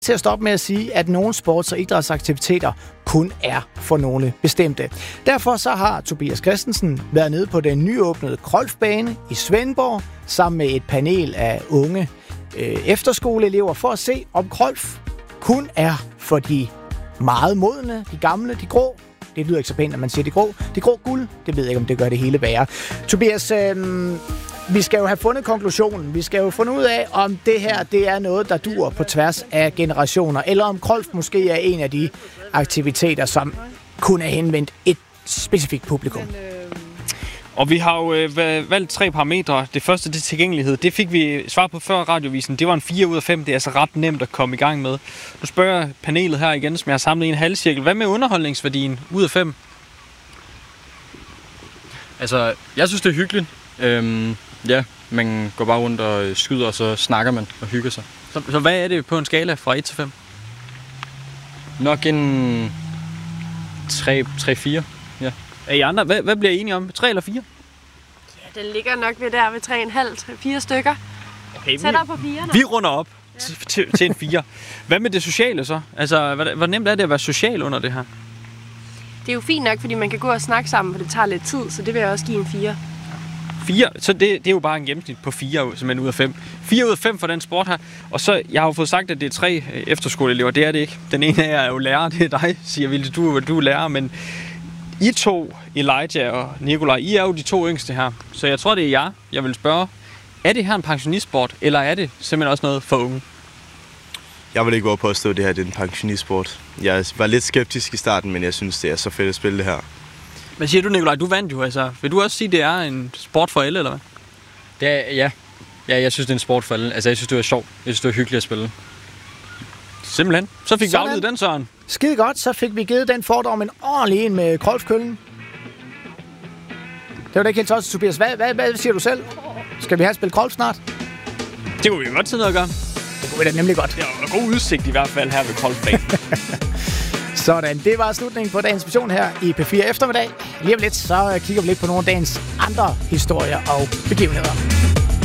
til at stoppe med at sige, at nogle sports- og idrætsaktiviteter kun er for nogle bestemte. Derfor så har Tobias Christensen været nede på den nyåbnede golfbane i Svendborg sammen med et panel af unge efterskoleelever for at se, om golf kun er for de meget modne, de gamle, de grå. Det lyder ikke så pænt, når man siger de grå. De grå guld, det ved jeg ikke, om det gør det hele værre. Tobias, vi skal jo have fundet konklusionen. Vi skal jo finde ud af, om det her det er noget, der dur på tværs af generationer, eller om golf måske er en af de aktiviteter, som kun er henvendt et specifikt publikum. Og vi har jo valgt 3 parametre. Det første, det er tilgængelighed. Det fik vi svar på før radiovisen. Det var en 4 ud af 5. Det er altså ret nemt at komme i gang med. Nu spørger panelet her igen, som jeg har samlet i en halvcirkel. Hvad med underholdningsværdien ud af 5? Altså, jeg synes, det er hyggeligt. Ja, man går bare rundt og skyder, og så snakker man og hygger sig. Så hvad er det på en skala fra 1 til 5? Nok en 3-4, ja. Er I andre? Hvad bliver I enige om? 3 eller 4? Ja, den ligger nok ved der ved 3,5-4 stykker. Okay, tættere på 4. Vi runder op til en 4. Hvad med det sociale så? Altså, hvor nemt er det at være social under det her? Det er jo fint nok, fordi man kan gå og snakke sammen, for det tager lidt tid, så det vil jeg også give en 4. 4, så det er jo bare en gennemsnit på 4, simpelthen ud af 5. 4 ud af 5 for den sport her. Og så, jeg har jo fået sagt, at det er 3 efterskoleelever. Det er det ikke. Den ene af jer er jo lærer, det er dig, siger Vilde. Du er lærer, men I to, Elijah og Nikolaj, I er jo de 2 yngste her. Så jeg tror, det er jer, jeg vil spørge. Er det her en pensionistsport, eller er det simpelthen også noget for unge? Jeg vil ikke våge påstå, at det her det er en pensionistsport. Jeg var lidt skeptisk i starten, men jeg synes, det er så fedt at spille det her. Hvad siger du, Nikolaj? Du vandt jo, altså. Vil du også sige, at det er en sport for alle, eller hvad? Det er, ja, jeg synes, det er en sport for alle. Altså, jeg synes, det var sjovt. Jeg synes, det var hyggeligt at spille. Simpelthen. Så fik vi afledet den, Søren. Skide godt, så fik vi givet den fordom en ordentlig en med golfkøllen. Det var da ikke helt tosset, Tobias. Hvad siger du selv? Skal vi have spillet golf snart? Det kunne vi godt sidde og gøre. Det kunne vi da nemlig godt. Ja, og god udsigt i hvert fald her ved golfbanen. Sådan, det var slutningen på dagens mission her i P4 eftermiddag. Lige om lidt, så kigger vi lidt på nogle af dagens andre historier og begivenheder.